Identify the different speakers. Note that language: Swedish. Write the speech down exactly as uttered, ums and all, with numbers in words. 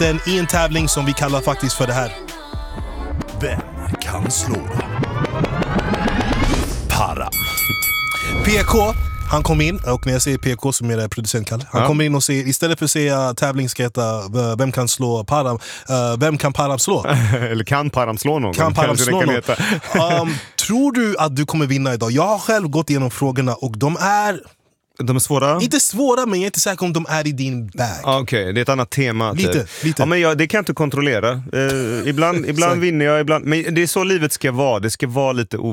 Speaker 1: Den i en tävling som vi kallar faktiskt för det här.
Speaker 2: Vem kan slå Para?
Speaker 1: P K, han kom in, och när jag säger P K som är det producent Kalle, han
Speaker 3: Ja.
Speaker 1: kommer in och säger, istället för att säga tävling ska heta uh, vem kan slå Param, uh, vem kan Param slå?
Speaker 3: Eller kan Param slå någon?
Speaker 1: Kan Param
Speaker 3: Kanske det
Speaker 1: slå
Speaker 3: kan
Speaker 1: någon?
Speaker 3: heta.
Speaker 1: um, tror du att du kommer vinna idag? Jag har själv gått igenom frågorna och de är
Speaker 3: De är svåra?
Speaker 1: inte svåra, men jag är inte säker om de är i din bag.
Speaker 3: Ah, Okej, okay. Det är ett annat tema.
Speaker 1: Lite,
Speaker 3: typ.
Speaker 1: lite.
Speaker 3: Ja, men jag, det kan jag inte kontrollera. Eh, ibland ibland vinner jag, ibland, men det är så livet ska vara. Det ska vara lite